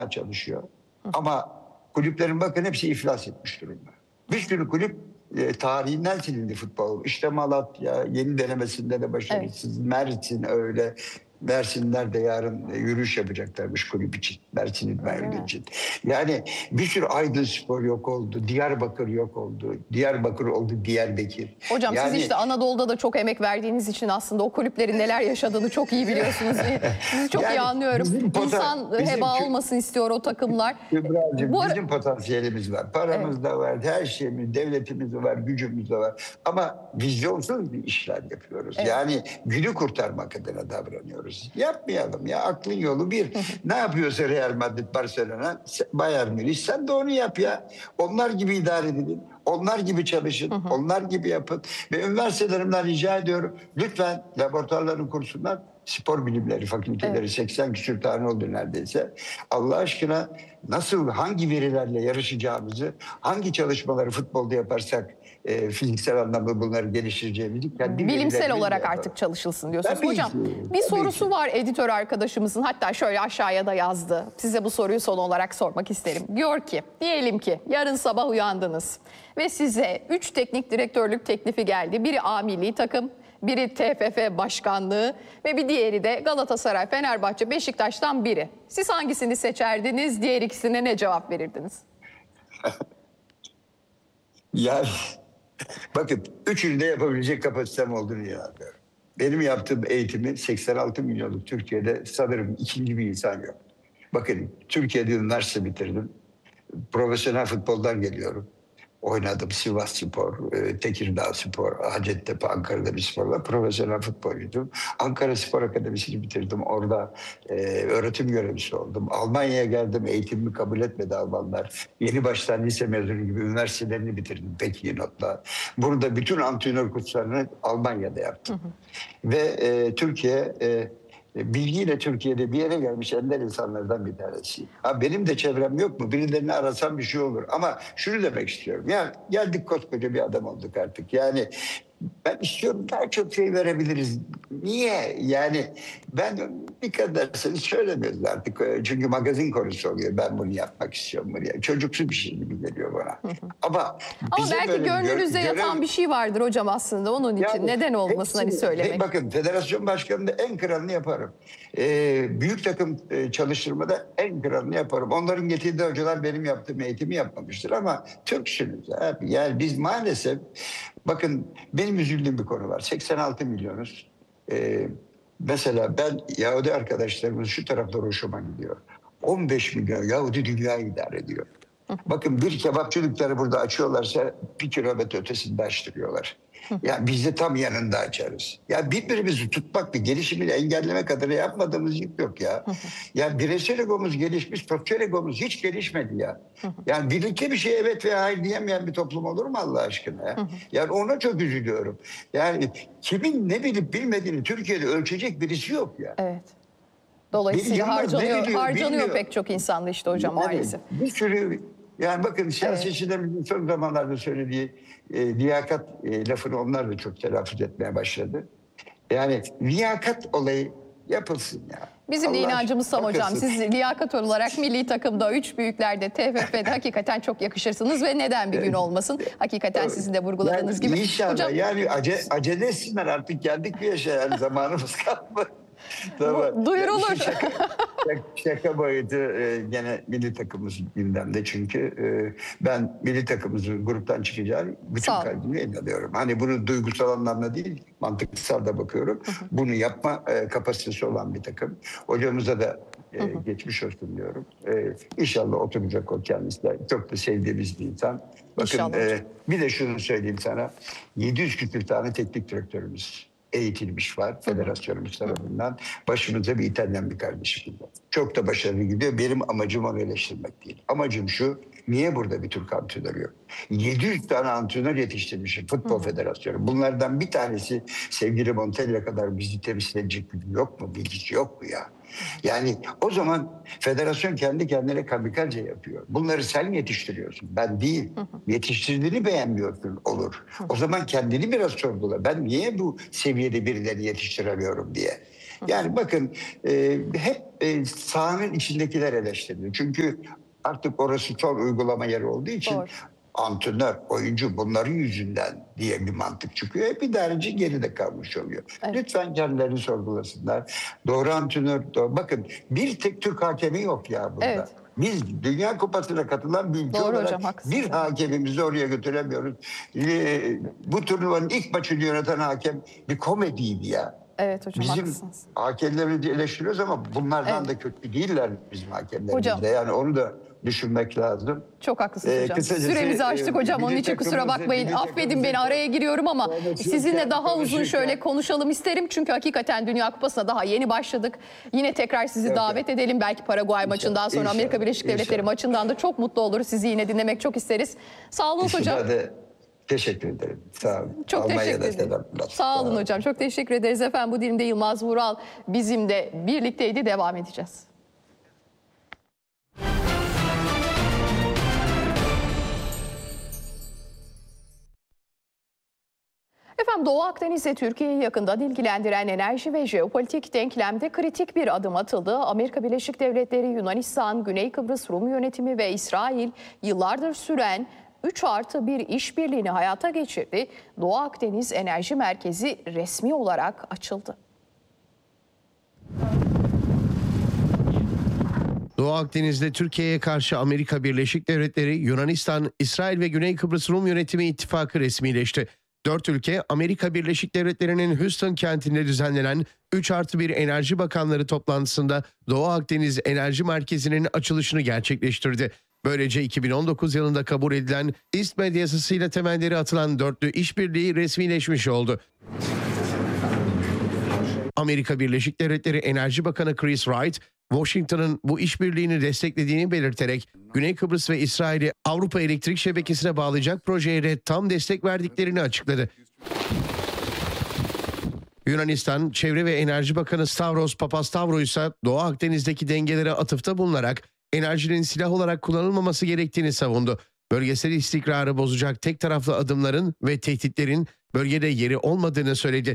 çalışıyor. Ama kulüplerin bakın hepsi iflas etmiş durumda. Bir sürü kulüp tarihinden silindi futbol. İşte Malatya yeni denemesinde de başarısız. Evet. Mersin öyle. Mersinler de yarın yürüyüş yapacaklarmış kulüp için. Mersin İdman için. Yani bir sürü Aydınspor yok oldu. Diyarbakır yok oldu. Diyarbakır oldu Diyarbakır. Hocam yani, siz işte Anadolu'da da çok emek verdiğiniz için aslında o kulüplerin neler yaşadığını çok iyi biliyorsunuz. Sizi çok iyi anlıyorum. İnsan heba olmasın istiyor o takımlar. Bizim potansiyelimiz var. Paramız da var. Her şeyimiz, devletimiz de var. Gücümüz de var. Ama vizyonsuz bir işler yapıyoruz. Evet. Yani günü kurtarmak adına davranıyoruz. Yapmayalım ya. Aklın yolu bir. Ne yapıyorsa Real Madrid, Barcelona, Bayern Münih, sen de onu yap ya. Onlar gibi idare edin. Onlar gibi çalışın. Onlar gibi yapın. Ve üniversitelerimden rica ediyorum. Lütfen laboratuvarların kursunlar. Spor bilimleri fakülteleri, evet. 80 küsur tane oldu neredeyse. Allah aşkına nasıl, hangi verilerle yarışacağımızı, hangi çalışmaları futbolda yaparsak fiziksel anlamda bunları geliştireceğimizi kendi bilimsel olarak artık çalışılsın diyorsunuz. Tabii hocam bir sorusu var editör arkadaşımızın, hatta şöyle aşağıya da yazdı. Size bu soruyu son olarak sormak isterim. Diyor ki, diyelim ki yarın sabah uyandınız ve size 3 teknik direktörlük teklifi geldi. Biri A milli takım, biri TFF başkanlığı ve bir diğeri de Galatasaray, Fenerbahçe, Beşiktaş'tan biri. Siz hangisini seçerdiniz? Diğer ikisine ne cevap verirdiniz? Yani bakın üçünü de yapabilecek kapasitem olduğunu inanıyorum. Benim yaptığım eğitimi 86 milyonluk Türkiye'de sanırım ikinci bir insan yok. Bakın Türkiye'de üniversite bitirdim. Profesyonel futboldan geliyorum. Oynadım Sivasspor, Tekirdağspor, Hacettepe, Ankara'da bir sporla profesyonel futbolcuydum. Ankara Spor Akademisi'ni bitirdim. Orada öğretim görevlisi oldum. Almanya'ya geldim. Eğitimimi kabul etmedi Almanlar. Yeni baştan lise mezunu gibi üniversitelerini bitirdim. Pek iyi notla. Burada bütün antrenör kurslarını Almanya'da yaptım. Ve Türkiye... bilgiyle Türkiye'de bir yere gelmiş ender insanlardan bir tanesi. Ha, benim de çevrem yok mu? Birilerini arasam bir şey olur. Ama şunu demek istiyorum. Ya geldik, koskoca bir adam olduk artık. Yani ben istiyorum, daha çok şey verebiliriz. Niye? Yani ben bir kadar söylemiyoruz artık. Çünkü magazin konusu oluyor. Ben bunu yapmak istiyorum. Bunu. Çocuksu bir şey gibi geliyor bana. Ama belki gönlünüzde yatan bir şey vardır hocam aslında. Onun için yani, neden olmasın hani söylemek. Bakın federasyon başkanında en kralını yaparım. Büyük takım çalıştırmada en kralını yaparım. Onların getirdiği hocalar benim yaptığım eğitimi yapmamıştır ama Türksünüz abi. Yani biz maalesef, bakın benim üzüldüğüm bir konu var. 86 milyonuz. Mesela ben Yahudi arkadaşlarımız şu tarafta hoşuma gidiyor. 15 milyon Yahudi dünyayı idare ediyor. Bakın bir kebapçı dükkanı burada açıyorlarsa 1 kilometre ötesinde açtırıyorlar. Yani biz de tam yanında açarız. Ya birbirimizi tutmak ve gelişimini engellemek adına yapmadığımız yük yok ya. Yani bireysel egomuz gelişmiş, sosyal egomuz hiç gelişmedi ya. Yani birlikte bir şey evet veya hayır diyemeyen bir toplum olur mu Allah aşkına ya? Yani ona çok üzülüyorum. Yani kimin ne bilip bilmediğini Türkiye'de ölçecek birisi yok ya. Evet. Dolayısıyla harcanıyor pek çok insanda işte hocam maalesef. Bir sürü, yani bakın siyasetçilerin son zamanlarda söylediği liyakat lafını onlar da çok telaffuz etmeye başladı. Yani liyakat olayı yapılsın ya. Bizim de inancımız Sam hocam. Siz liyakat olarak milli takımda, 3 büyüklerde, TFF'de hakikaten çok yakışırsınız ve neden bir gün olmasın? Hakikaten sizin de vurguladığınız gibi. İnşallah hocam, yani acele etsinler artık, geldik bir yaşa, yani zamanımız kalmadı. Tamam. Duyurulur. Şaka boyutu gene milli takımımız gündemde, çünkü ben milli takımımızın gruptan çıkacağını bütün kalbimle inanıyorum. Hani bunu duygusal anlamda değil, mantıksal da bakıyorum. Bunu yapma kapasitesi olan bir takım. Hocamıza da geçmiş olsun diyorum. İnşallah oturacak o kendisi de. Çok da sevdiğimiz bir insan. Bakın bir de şunu söyleyeyim sana. 700 küsur tane teknik direktörümüz eğitilmiş var federasyonumuz tarafından. Başımıza bir İtalyan bir kardeşim var. Çok da başarılı gidiyor. Benim amacım onu eleştirmek değil. Amacım şu: niye burada bir Türk antrenör yok? 700 tane antrenör yetiştirmişim futbol federasyonu. Bunlardan bir tanesi sevgili Montella kadar bizi temsil edecek gücü yok mu? Bilgisi yok mu ya? Yani o zaman federasyon kendi kendine kamikaze yapıyor. Bunları sen yetiştiriyorsun, ben değil. Yetiştirdiğini beğenmiyorsun, olur. O zaman kendini biraz sorgula. Ben niye bu seviyede birileri yetiştiremiyorum diye. Yani bakın hep sahanın içindekiler eleştiriliyor. Çünkü artık orası çok uygulama yeri olduğu için Doğru. antrenör, oyuncu bunların yüzünden diye bir mantık çıkıyor. Hep idareci geride kalmış oluyor. Evet. Lütfen kendilerini sorgulasınlar. Doğru antrenör, bakın bir tek Türk hakemi yok ya burada. Evet. Biz Dünya Kupası'na katılan bir ülke Doğru olarak hocam, haklısınız. bir hakemimizi oraya götüremiyoruz. Bu turnuvanın ilk maçını yöneten hakem bir komediydi ya. Evet hocam, Bizim haklısınız. hakemlerimizi eleştiriyoruz ama bunlardan Evet. da kötü değiller bizim hakemlerimiz Hocam. de. Yani onu da düşünmek lazım. Çok haklısınız hocam. Kısacası, Süremizi açtık hocam. Onun milli için kusura takımımızı- bakmayın. milli Affedin takımımızı- beni, araya giriyorum ama sizinle daha uzun konuşurken- şöyle konuşalım isterim. Çünkü hakikaten Dünya Kupası'na daha yeni başladık. Yine tekrar sizi Evet, davet edelim. Belki Paraguay maçından sonra İnşallah, Amerika Birleşik Devletleri inşallah. maçından da çok mutlu oluruz. Sizi yine dinlemek çok isteriz. Sağ olun hocam. Ben de teşekkür ederim. Sağ olun. Çok Almanya'da teşekkür ederim. selamlar. Sağ olun hocam. Çok teşekkür ederiz efendim. Bu dilimde Yılmaz Vural bizimle birlikteydi. Devam edeceğiz. Efendim, Doğu Akdeniz'de Türkiye'yi yakından ilgilendiren enerji ve jeopolitik denklemde kritik bir adım atıldı. Amerika Birleşik Devletleri, Yunanistan, Güney Kıbrıs Rum yönetimi ve İsrail yıllardır süren 3+1 işbirliğini hayata geçirdi. Doğu Akdeniz Enerji Merkezi resmi olarak açıldı. Doğu Akdeniz'de Türkiye'ye karşı Amerika Birleşik Devletleri, Yunanistan, İsrail ve Güney Kıbrıs Rum Yönetimi ittifakı resmileşti. 4 ülke Amerika Birleşik Devletleri'nin Houston kentinde düzenlenen 3+1 Enerji Bakanları toplantısında Doğu Akdeniz Enerji Merkezi'nin açılışını gerçekleştirdi. Böylece 2019 yılında kabul edilen İSTMED yasasıyla temelleri atılan dörtlü işbirliği resmileşmiş oldu. Amerika Birleşik Devletleri Enerji Bakanı Chris Wright, Washington'ın bu işbirliğini desteklediğini belirterek Güney Kıbrıs ve İsrail'i Avrupa elektrik şebekesine bağlayacak projeye de tam destek verdiklerini açıkladı. Yunanistan Çevre ve Enerji Bakanı Stavros Papastavrou ise Doğu Akdeniz'deki dengelere atıfta bulunarak enerjinin silah olarak kullanılmaması gerektiğini savundu. Bölgesel istikrarı bozacak tek taraflı adımların ve tehditlerin bölgede yeri olmadığını söyledi.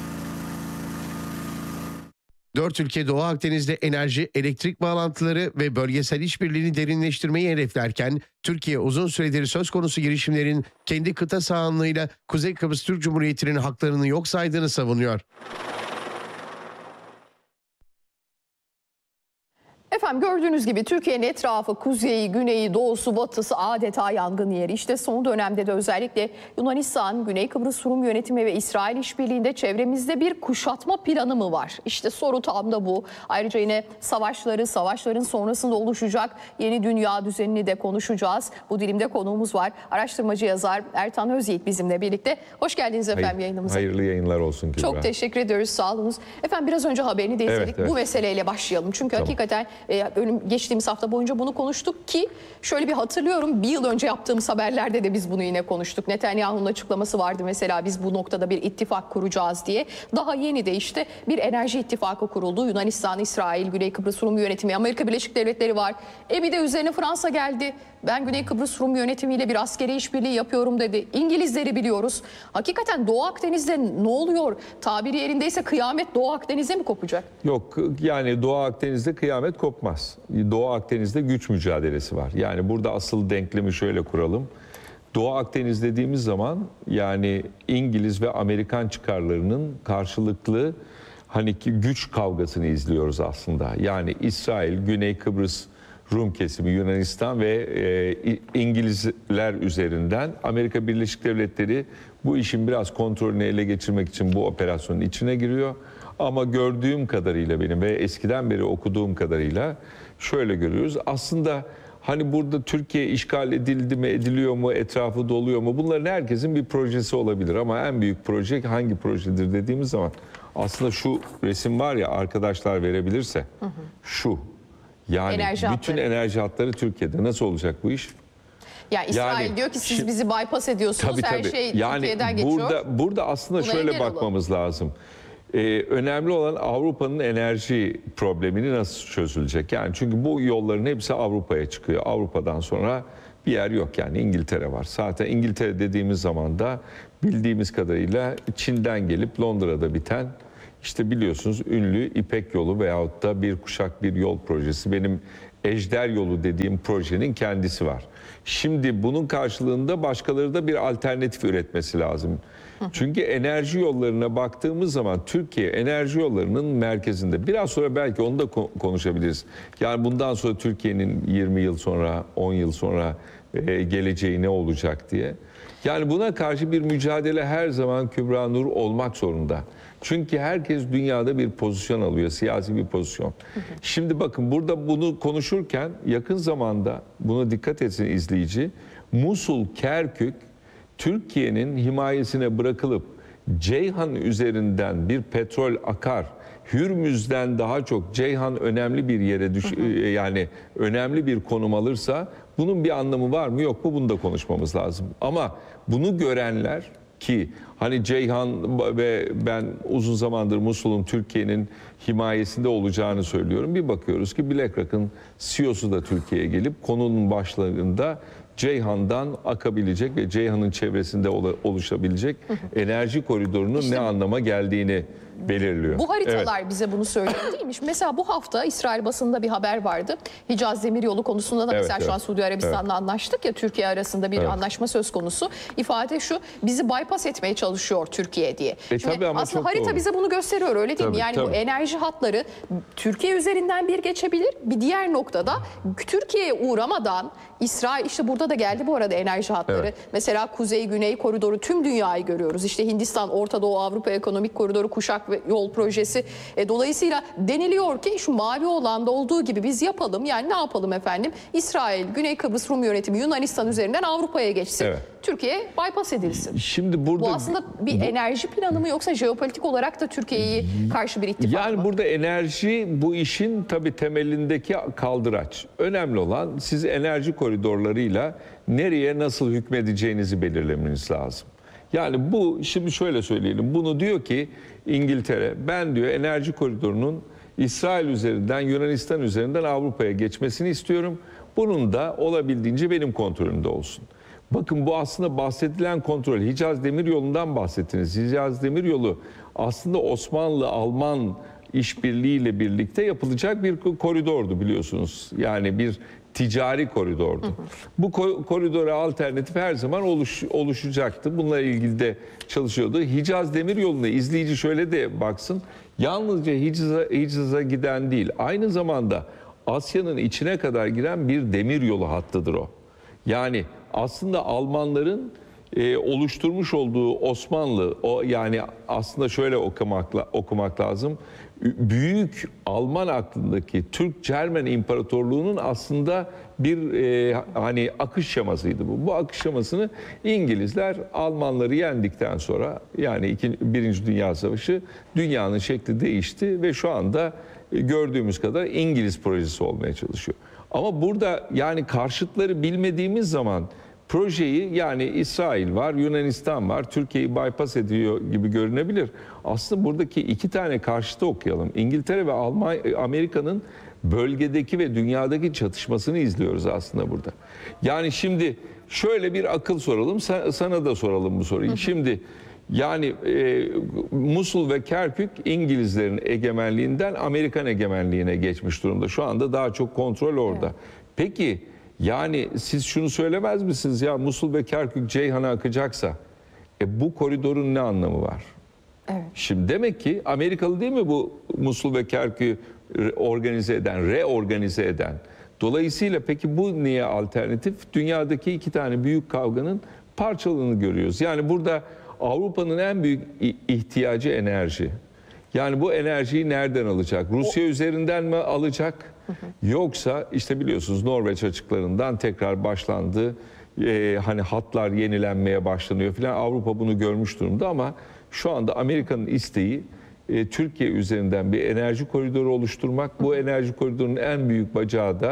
4 ülke Doğu Akdeniz'de enerji, elektrik bağlantıları ve bölgesel işbirliğini derinleştirmeyi hedeflerken, Türkiye uzun süredir söz konusu girişimlerin kendi kıta sahanlığıyla Kuzey Kıbrıs Türk Cumhuriyeti'nin haklarını yok saydığını savunuyor. Efendim, gördüğünüz gibi Türkiye'nin etrafı, kuzeyi, güneyi, doğusu, batısı adeta yangın yeri. İşte son dönemde de özellikle Yunanistan, Güney Kıbrıs Rum yönetimi ve İsrail işbirliğinde çevremizde bir kuşatma planı mı var? İşte soru tam da bu. Ayrıca yine savaşların sonrasında oluşacak yeni dünya düzenini de konuşacağız. Bu dilimde konuğumuz var. Araştırmacı yazar Ertan Özyiğit bizimle birlikte. Hoş geldiniz efendim yayınımıza. Hayırlı yayınlar olsun Kübra. Çok teşekkür ediyoruz, sağ olunuz. Efendim, biraz önce haberini de izledik. Evet. Bu meseleyle başlayalım. Çünkü hakikaten geçtiğimiz hafta boyunca bunu konuştuk ki şöyle bir hatırlıyorum, bir yıl önce yaptığımız haberlerde de biz bunu yine konuştuk. Netanyahu'nun açıklaması vardı mesela, biz bu noktada bir ittifak kuracağız diye. Daha yeni de işte bir enerji ittifakı kuruldu. Yunanistan, İsrail, Güney Kıbrıs Rum yönetimi, Amerika Birleşik Devletleri var. Bir de üzerine Fransa geldi. Ben Güney Kıbrıs Rum yönetimiyle bir askeri işbirliği yapıyorum dedi. İngilizleri biliyoruz. Hakikaten Doğu Akdeniz'de ne oluyor? Tabiri yerindeyse kıyamet Doğu Akdeniz'e mi kopacak? Yok, yani Doğu Akdeniz'de kıyamet kopmaz. Doğu Akdeniz'de güç mücadelesi var. Yani burada asıl denklemi şöyle kuralım. Doğu Akdeniz dediğimiz zaman yani İngiliz ve Amerikan çıkarlarının karşılıklı hani ki güç kavgasını izliyoruz aslında. Yani İsrail, Güney Kıbrıs Rum kesimi, Yunanistan ve İngilizler üzerinden Amerika Birleşik Devletleri bu işin biraz kontrolünü ele geçirmek için bu operasyonun içine giriyor. Ama gördüğüm kadarıyla benim ve eskiden beri okuduğum kadarıyla şöyle görüyoruz. Aslında hani burada Türkiye işgal edildi mi, ediliyor mu, etrafı doluyor mu? Bunların herkesin bir projesi olabilir ama en büyük proje hangi projedir dediğimiz zaman aslında şu resim var ya, arkadaşlar verebilirse şu. Yani Enerji bütün hatları. enerji hatları Türkiye'de. Nasıl olacak bu iş? Ya İsrail Yani diyor ki siz şimdi- bizi bypass ediyorsunuz, her şey Türkiye'den geçiyor. Burada aslında Buna şöyle engel bakmamız lazım. Önemli olan Avrupa'nın enerji problemini nasıl çözülecek? Yani çünkü bu yolların hepsi Avrupa'ya çıkıyor. Avrupa'dan sonra bir yer yok, yani İngiltere var. Zaten İngiltere dediğimiz zaman da bildiğimiz kadarıyla Çin'den gelip Londra'da biten işte biliyorsunuz ünlü İpek Yolu veyahut da Bir Kuşak Bir Yol projesi, benim Ejder Yolu dediğim projenin kendisi var. Şimdi bunun karşılığında başkaları da bir alternatif üretmesi lazım. Çünkü enerji yollarına baktığımız zaman Türkiye enerji yollarının merkezinde. Biraz sonra belki onu da konuşabiliriz. Yani bundan sonra Türkiye'nin 20 yıl sonra, 10 yıl sonra geleceği ne olacak diye. Yani buna karşı bir mücadele her zaman Kübra Nur olmak zorunda. Çünkü herkes dünyada bir pozisyon alıyor, siyasi bir pozisyon. Şimdi bakın burada bunu konuşurken yakın zamanda buna dikkat etsin izleyici. Musul, Kerkük Türkiye'nin himayesine bırakılıp Ceyhan üzerinden bir petrol akar. Hürmüz'den daha çok Ceyhan önemli bir yere yani önemli bir konum alırsa bunun bir anlamı var mı yok mu bunu da konuşmamız lazım. Ama bunu görenler ki hani Ceyhan ve ben uzun zamandır Musul'un Türkiye'nin himayesinde olacağını söylüyorum. Bir bakıyoruz ki BlackRock'ın CEO'su da Türkiye'ye gelip konunun başlarında Ceyhan'dan akabilecek ve Ceyhan'ın çevresinde oluşabilecek enerji koridorunun ne anlama geldiğini belirliyor. Bu haritalar bize bunu söylüyor değilmiş. Mesela bu hafta İsrail basında bir haber vardı. Hicaz Demiryolu konusunda da mesela şu an Suudi Arabistan'la anlaştık ya, Türkiye arasında bir anlaşma söz konusu. İfade şu: bizi bypass etmeye çalışıyor Türkiye diye. Şimdi aslında harita doğru. Bize bunu gösteriyor, öyle değil mi? Yani bu enerji hatları Türkiye üzerinden bir geçebilir. Bir diğer noktada Türkiye'ye uğramadan İsrail, işte burada da geldi bu arada enerji hatları. Mesela Kuzey-Güney koridoru, tüm dünyayı görüyoruz. İşte Hindistan, Orta Doğu, Avrupa Ekonomik Koridoru, Kuşak ve Yol projesi. Dolayısıyla deniliyor ki şu mavi olanda olduğu gibi biz yapalım. Yani ne yapalım efendim? İsrail, Güney Kıbrıs Rum yönetimi Yunanistan üzerinden Avrupa'ya geçsin. Türkiye bypass edilsin. Şimdi burada bu aslında bir enerji planı mı, yoksa jeopolitik olarak da Türkiye'ye karşı bir ittifak yani mı? Burada enerji bu işin tabii temelindeki kaldıraç. Önemli olan siz enerji koridorlarıyla nereye nasıl hükmedeceğinizi belirlemeniz lazım. Yani bu, şimdi şöyle söyleyelim, bunu diyor ki İngiltere, ben diyor enerji koridorunun İsrail üzerinden, Yunanistan üzerinden Avrupa'ya geçmesini istiyorum. Bunun da olabildiğince benim kontrolümde olsun. Bakın bu aslında bahsedilen kontrol, Hicaz Demiryolu'ndan bahsettiniz. Hicaz Demiryolu aslında Osmanlı-Alman işbirliğiyle birlikte yapılacak bir koridordu biliyorsunuz. Yani bir ticari koridordu. Bu koridora alternatif her zaman oluşacaktı. Bununla ilgili de çalışıyordu. Hicaz Demiryolu'na izleyici şöyle de baksın. Yalnızca Hicaz'a giden değil, aynı zamanda Asya'nın içine kadar giren bir demiryolu hattıdır o. Yani aslında Almanların oluşturmuş olduğu Osmanlı, yani aslında şöyle okumak lazım. Büyük Alman aklındaki Türk-Cermen İmparatorluğu'nun aslında bir hani akış şemasıydı bu. Bu akış şemasını İngilizler Almanları yendikten sonra, yani Birinci Dünya Savaşı, dünyanın şekli değişti ve şu anda gördüğümüz kadar İngiliz projesi olmaya çalışıyor. Ama burada yani karşıtları bilmediğimiz zaman projeyi, yani İsrail var, Yunanistan var, Türkiye'yi bypass ediyor gibi görünebilir. Aslında buradaki iki tane karşıtı okuyalım. İngiltere ve Amerika'nın bölgedeki ve dünyadaki çatışmasını izliyoruz aslında burada. Yani şimdi şöyle bir akıl soralım, sana da soralım bu soruyu. Şimdi yani Musul ve Kerkük İngilizlerin egemenliğinden Amerikan egemenliğine geçmiş durumda. Şu anda daha çok kontrol orada. Peki yani siz şunu söylemez misiniz, ya Musul ve Kerkük Ceyhan'a akacaksa bu koridorun ne anlamı var? Şimdi demek ki Amerikalı değil mi bu Musul ve Kerkük'ü organize eden, reorganize eden? Dolayısıyla peki bu niye alternatif? Dünyadaki iki tane büyük kavganın parçalığını görüyoruz. Yani burada Avrupa'nın en büyük ihtiyacı enerji. Yani bu enerjiyi nereden alacak? Rusya üzerinden mi alacak? Yoksa işte biliyorsunuz Norveç açıklarından tekrar başlandı. Hani hatlar yenilenmeye başlanıyor falan. Avrupa bunu görmüş durumda ama şu anda Amerika'nın isteği Türkiye üzerinden bir enerji koridoru oluşturmak. Bu enerji koridorunun en büyük bacağı da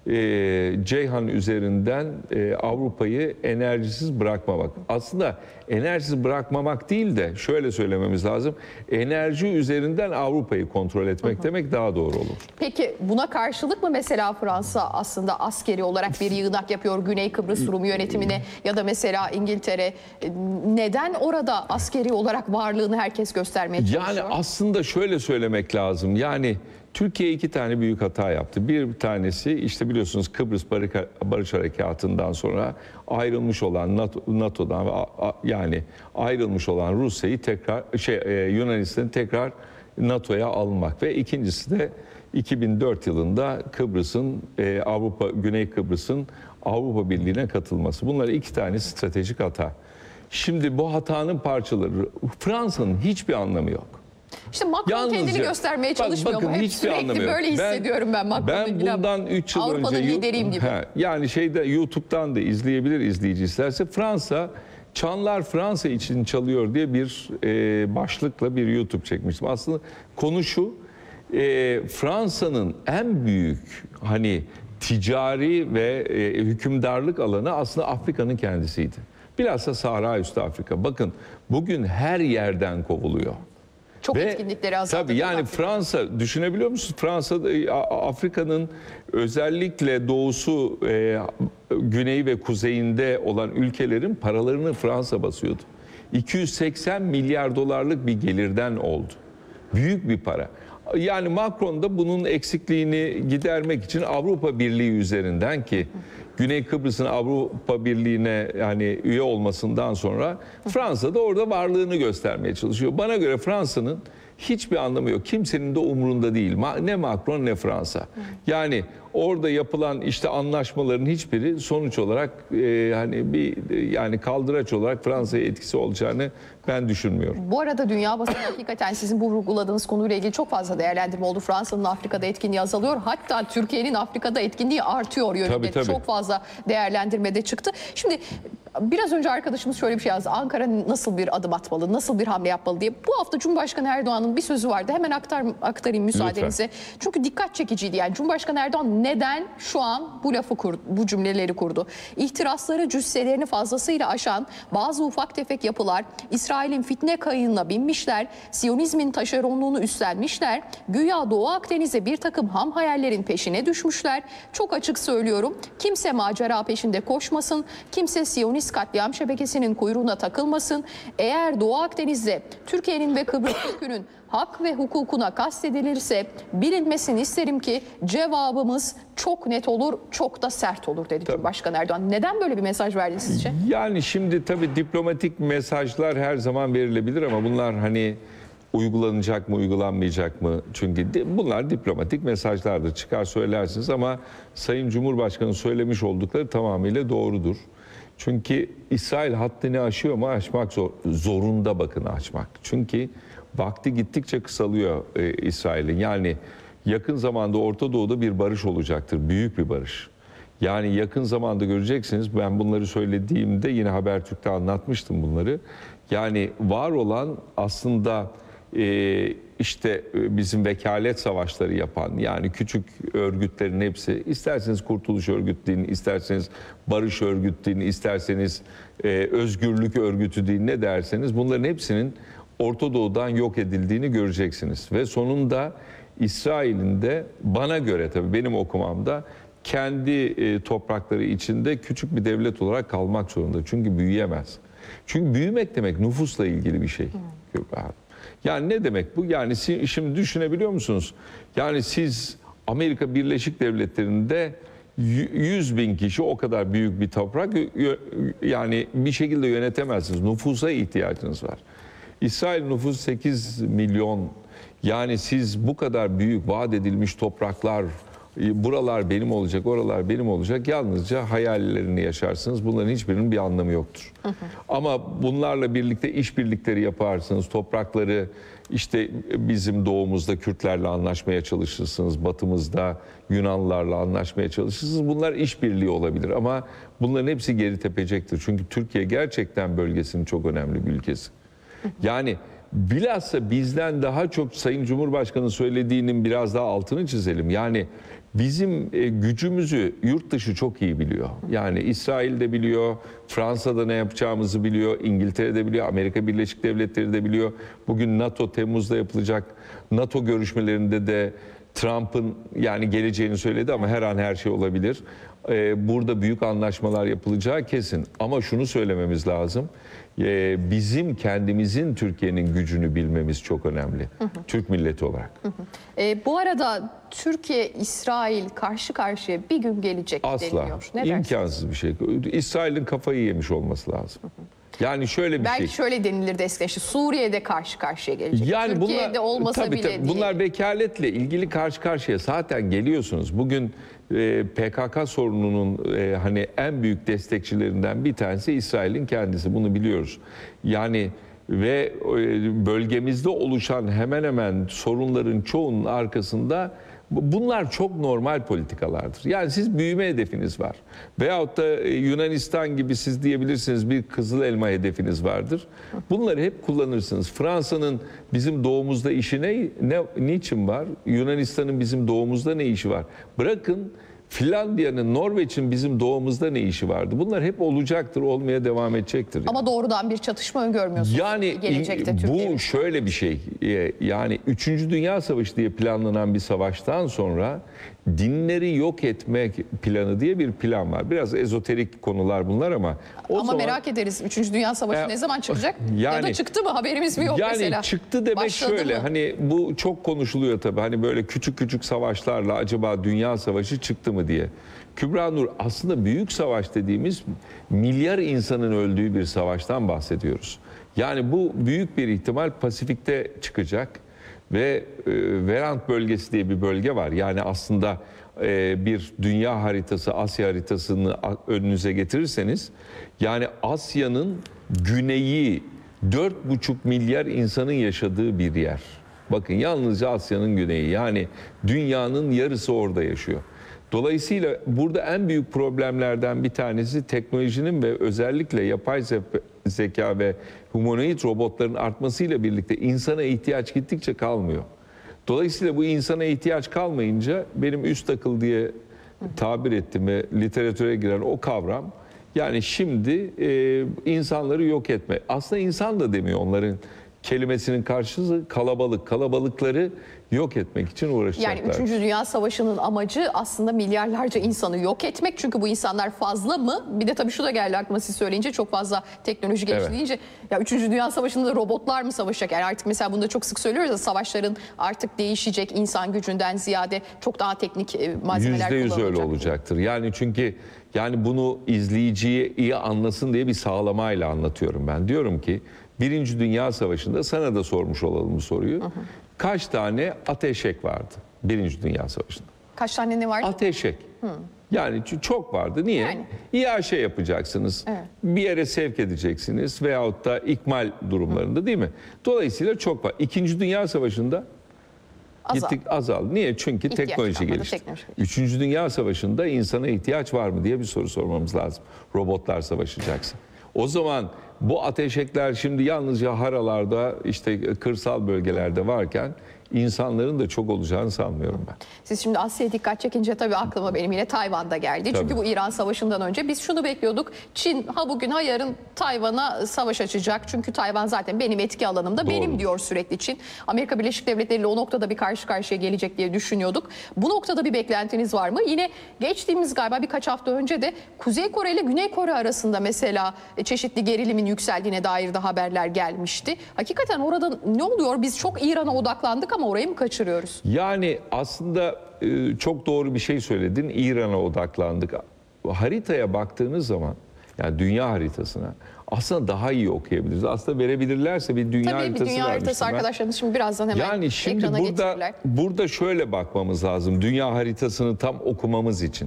Ceyhan üzerinden Avrupa'yı enerjisiz bırakmamak. Aslında enerjisiz bırakmamak değil de şöyle söylememiz lazım. Enerji üzerinden Avrupa'yı kontrol etmek demek daha doğru olur. Peki buna karşılık mı mesela Fransa aslında askeri olarak bir yığınak yapıyor Güney Kıbrıs Rum yönetimine ya da mesela İngiltere neden orada askeri olarak varlığını herkes göstermeye çalışıyor? Yani aslında şöyle söylemek lazım. Yani Türkiye iki tane büyük hata yaptı. Bir tanesi işte biliyorsunuz Kıbrıs Barış Harekatı'ndan sonra ayrılmış olan NATO'dan yani ayrılmış olan Rusya'yı tekrar Yunanistan'ı tekrar NATO'ya almak ve ikincisi de 2004 yılında Kıbrıs'ın Güney Kıbrıs'ın Avrupa Birliği'ne katılması. Bunlar iki tane stratejik hata. Şimdi bu hatanın parçaları Fransa'nın hiçbir anlamı yok. İşte Macron kendini göstermeye çalışmıyor bakın, mu? Hep hiçbir anlamı sürekli yok. böyle hissediyorum ben Macron'u. Ben bundan 3 yıl Avrupa'nın önce lideriyim gibi. Yani YouTube'dan da izleyebilir izleyici isterse. Çanlar Fransa için çalıyor diye bir başlıkla bir YouTube çekmiştim. Aslında konu şu, Fransa'nın en büyük ticari ve hükümdarlık alanı aslında Afrika'nın kendisiydi. Bilhassa Sahra Üstü Afrika. Bakın bugün her yerden kovuluyor. Çok etkinlikleri azaldı. Tabii yani Fransa düşünebiliyor musunuz? Afrika'nın özellikle doğusu, güneyi ve kuzeyinde olan ülkelerin paralarını Fransa basıyordu. 280 milyar dolarlık bir gelirden oldu. Büyük bir para. Yani Macron da bunun eksikliğini gidermek için Avrupa Birliği üzerinden ki Güney Kıbrıs'ın Avrupa Birliği'ne üye olmasından sonra Fransa da orada varlığını göstermeye çalışıyor. Bana göre Fransa'nın hiçbir anlamı yok. Kimsenin de umurunda değil. Ne Macron ne Fransa. Yani orada yapılan anlaşmaların hiçbiri sonuç olarak kaldıraç olarak Fransa'ya etkisi olacağını ben düşünmüyorum. Bu arada dünya basını hakikaten sizin bu vurguladığınız konuyla ilgili çok fazla değerlendirme oldu. Fransa'nın Afrika'da etkinliği azalıyor. Hatta Türkiye'nin Afrika'da etkinliği artıyor yönünde. Tabii. Çok fazla değerlendirmede çıktı. Şimdi biraz önce arkadaşımız şöyle bir şey yazdı. Ankara nasıl bir adım atmalı, nasıl bir hamle yapmalı diye. Bu hafta Cumhurbaşkanı Erdoğan'ın bir sözü vardı. Hemen aktarayım müsaadenizle. Lütfen. Çünkü dikkat çekiciydi. Yani Cumhurbaşkanı Erdoğan neden şu an bu lafı kurdu, bu cümleleri kurdu? İhtirasları cüsselerini fazlasıyla aşan bazı ufak tefek yapılar İsrail'in fitne kayığına binmişler, Siyonizmin taşeronluğunu üstlenmişler, güya Doğu Akdeniz'e bir takım ham hayallerin peşine düşmüşler. Çok açık söylüyorum, kimse macera peşinde koşmasın, kimse Siyonist katliam şebekesinin kuyruğuna takılmasın. Eğer Doğu Akdeniz'de Türkiye'nin ve Kıbrıs Türk'ünün hak ve hukukuna kastedilirse bilinmesini isterim ki cevabımız çok net olur, çok da sert olur dedi Cumhurbaşkanı Erdoğan. Neden böyle bir mesaj verdi sizce? Yani şimdi tabii diplomatik mesajlar her zaman verilebilir ama bunlar uygulanacak mı, uygulanmayacak mı? Çünkü bunlar diplomatik mesajlardır. Çıkar söylersiniz ama Sayın Cumhurbaşkanı söylemiş oldukları tamamıyla doğrudur. Çünkü İsrail haddini aşıyor mu? Aşmak zorunda açmak. Çünkü vakti gittikçe kısalıyor İsrail'in. Yani yakın zamanda Orta Doğu'da bir barış olacaktır. Büyük bir barış. Yani yakın zamanda göreceksiniz. Ben bunları söylediğimde yine Habertürk'te anlatmıştım bunları. Yani var olan aslında bizim vekalet savaşları yapan yani küçük örgütlerin hepsi isterseniz Kurtuluş Örgütü deyin, isterseniz Barış Örgütü deyin, isterseniz Özgürlük Örgütü deyin ne derseniz bunların hepsinin Orta Doğu'dan yok edildiğini göreceksiniz. Ve sonunda İsrail'in de bana göre tabii benim okumamda kendi toprakları içinde küçük bir devlet olarak kalmak zorunda. Çünkü büyüyemez. Çünkü büyümek demek nüfusla ilgili bir şey. Yani ne demek bu? Yani şimdi düşünebiliyor musunuz? Yani siz Amerika Birleşik Devletleri'nde 100 bin kişi o kadar büyük bir toprak yani bir şekilde yönetemezsiniz. Nüfusa ihtiyacınız var. İsrail nüfusu 8 milyon. Yani siz bu kadar büyük vaat edilmiş topraklar, buralar benim olacak, oralar benim olacak. Yalnızca hayallerini yaşarsınız. Bunların hiçbirinin bir anlamı yoktur. Ama bunlarla birlikte işbirlikleri yaparsınız. Toprakları bizim doğumuzda Kürtlerle anlaşmaya çalışırsınız. Batımızda Yunanlılarla anlaşmaya çalışırsınız. Bunlar işbirliği olabilir ama bunların hepsi geri tepecektir. Çünkü Türkiye gerçekten bölgesinin çok önemli bir ülkesi. Yani bilhassa bizden daha çok Sayın Cumhurbaşkanı söylediğinin biraz daha altını çizelim. Yani Bizim gücümüzü yurt dışı çok iyi biliyor. Yani İsrail de biliyor, Fransa'da ne yapacağımızı biliyor, İngiltere de biliyor, Amerika Birleşik Devletleri de biliyor. Bugün NATO Temmuz'da yapılacak NATO görüşmelerinde de Trump'ın yani geleceğini söyledi ama her an her şey olabilir. Burada büyük anlaşmalar yapılacağı kesin. Ama şunu söylememiz lazım. Bizim kendimizin Türkiye'nin gücünü bilmemiz çok önemli. Türk milleti olarak. Bu arada Türkiye-İsrail karşı karşıya bir gün gelecek Asla. deniliyor. Ne dersiniz? İmkansız bir şey. İsrail'in kafayı yemiş olması lazım. Yani şöyle bir Belki şey. şöyle denilirdi eskiden, işte Suriye'de karşı karşıya gelecek. Yani Türkiye'de olmasa tabii, bile tabii, diye. bunlar vekaletle ilgili karşı karşıya zaten geliyorsunuz. Bugün PKK sorununun hani en büyük destekçilerinden bir tanesi İsrail'in kendisi. Bunu biliyoruz. Yani ve bölgemizde oluşan hemen hemen sorunların çoğunun arkasında bunlar çok normal politikalardır. Yani siz büyüme hedefiniz var. Veyahut da Yunanistan gibi siz diyebilirsiniz bir kızıl elma hedefiniz vardır. Bunları hep kullanırsınız. Fransa'nın bizim doğumuzda işi niçin var? Yunanistan'ın bizim doğumuzda ne işi var? Bırakın Finlandiya'nın, Norveç'in bizim doğumuzda ne işi vardı? Bunlar hep olacaktır, olmaya devam edecektir. Ama doğrudan bir çatışma öngörmüyorsunuz. Yani gelecekte Türkiye'nin. bu şöyle bir şey. Yani 3. Dünya Savaşı diye planlanan bir savaştan sonra dinleri yok etmek planı diye bir plan var. Biraz ezoterik konular bunlar ama Merak ederiz 3. Dünya Savaşı ne zaman çıkacak? Ya da yani- çıktı mı, haberimiz mi yok yani mesela? çıktı demek Başladı şöyle, mı? hani bu çok konuşuluyor tabii, hani böyle küçük küçük savaşlarla acaba Dünya Savaşı çıktı mı diye. Kübra Nur, aslında büyük savaş dediğimiz milyar insanın öldüğü bir savaştan bahsediyoruz. Yani bu büyük bir ihtimal Pasifik'te çıkacak ve Verant bölgesi diye bir bölge var. Yani aslında bir dünya haritası, Asya haritasını önünüze getirirseniz, yani Asya'nın güneyi 4,5 milyar insanın yaşadığı bir yer. Bakın, yalnızca Asya'nın güneyi, yani dünyanın yarısı orada yaşıyor. Dolayısıyla burada en büyük problemlerden bir tanesi teknolojinin ve özellikle yapay zeka ve humanoid robotların artmasıyla birlikte insana ihtiyaç gittikçe kalmıyor. Dolayısıyla bu insana ihtiyaç kalmayınca benim üst akıl diye tabir ettiğim ve literatüre giren o kavram, yani şimdi insanları yok etme. Aslında insan da demiyor, onların kelimesinin karşılığı kalabalık. Kalabalıkları yok etmek için uğraşacaklar. Yani 3. Dünya Savaşı'nın amacı aslında milyarlarca insanı yok etmek. Çünkü bu insanlar fazla mı? Bir de tabii şu da geldi aklıma siz söyleyince, çok fazla teknoloji gelişti Evet. deyince. Ya 3. Dünya Savaşı'nda robotlar mı savaşacak? Yani artık mesela bunu da çok sık söylüyoruz ya, savaşların artık değişecek, insan gücünden ziyade çok daha teknik malzemeler kullanılacak. %100 öyle olacaktır. Yani çünkü bunu izleyiciye iyi anlasın diye bir sağlamayla anlatıyorum ben. Diyorum ki 1. Dünya Savaşı'nda, sana da sormuş olalım bu soruyu. Kaç tane ateşek vardı 1. Dünya Savaşı'nda? Kaç tane ne vardı? Ateşek. Yani çok vardı. Niye? Yani. İAŞ yapacaksınız. Evet. Bir yere sevk edeceksiniz veyahut da ikmal durumlarında, değil mi? Dolayısıyla çok var. 2. Dünya Savaşı'nda gittik azaldı. Niye? Çünkü İhtiyaç teknoloji kalmadı, gelişti. teknoloji gelişti. 3. Dünya Savaşı'nda insana ihtiyaç var mı diye bir soru sormamız lazım. Robotlar savaşacaksa. O zaman bu ateşekler şimdi yalnızca haralarda, işte kırsal bölgelerde varken insanların da çok olacağını sanmıyorum ben. Siz şimdi Asya'ya dikkat çekince tabii aklıma benim yine Tayvan'da geldi. Çünkü Tabii. bu İran Savaşı'ndan önce biz şunu bekliyorduk. Çin ha bugün ha yarın Tayvan'a savaş açacak. Çünkü Tayvan zaten benim etki alanımda, benim diyor sürekli Çin. Amerika Birleşik Devletleri ile o noktada bir karşı karşıya gelecek diye düşünüyorduk. Bu noktada bir beklentiniz var mı? Yine geçtiğimiz galiba birkaç hafta önce de Kuzey Kore ile Güney Kore arasında mesela çeşitli gerilimin yükseldiğine dair de haberler gelmişti. Hakikaten orada ne oluyor? Biz çok İran'a odaklandık ama orayı mı kaçırıyoruz? Yani aslında çok doğru bir şey söyledin. İran'a odaklandık. Haritaya baktığınız zaman, yani dünya haritasına aslında daha iyi okuyabiliriz. Aslında verebilirlerse bir dünya Tabii haritası bir dünya haritası vermiştim ben. arkadaşlarımız şimdi birazdan hemen Yani şimdi ekrana getirirler. burada şöyle bakmamız lazım. Dünya haritasını tam okumamız için.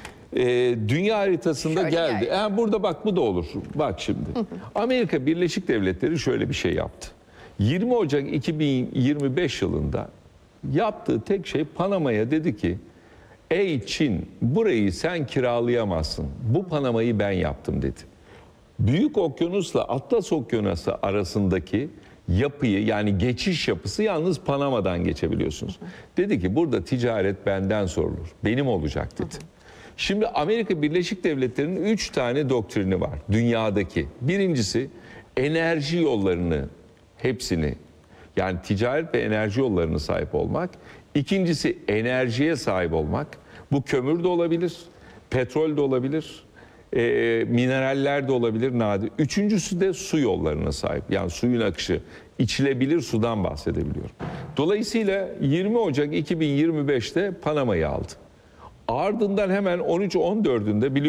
Dünya haritasında Şöyle geldi. geldi. Burada bak, bu da olur. Bak şimdi. Amerika Birleşik Devletleri şöyle bir şey yaptı. 20 Ocak 2025 yılında yaptığı tek şey, Panama'ya dedi ki, ey Çin, burayı sen kiralayamazsın. Bu Panama'yı ben yaptım dedi. Büyük Okyanus'la Atlas Okyanusu arasındaki yapıyı, yani geçiş yapısı yalnız Panama'dan geçebiliyorsunuz. Dedi ki burada ticaret benden sorulur. Benim olacak dedi. Şimdi Amerika Birleşik Devletleri'nin 3 tane doktrini var dünyadaki. Birincisi enerji yollarını hepsini, yani ticaret ve enerji yollarına sahip olmak. İkincisi enerjiye sahip olmak. Bu kömür de olabilir, petrol de olabilir, mineraller de olabilir, nadir. Üçüncüsü de su yollarına sahip. Yani suyun akışı, içilebilir sudan bahsedebiliyorum. Dolayısıyla 20 Ocak 2025'te Panama'yı aldı. Ardından hemen 13-14'ünde